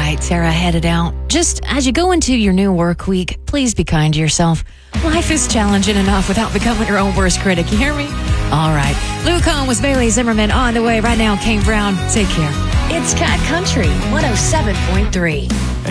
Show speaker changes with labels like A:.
A: right, Sarah, headed out. Just as you go into your new work week, please be kind to yourself. Life is challenging enough without becoming your own worst critic. You hear me? All right. Luke Combs with Bailey Zimmerman on the way right now. Kane Brown, take care. It's Cat Country 107.3.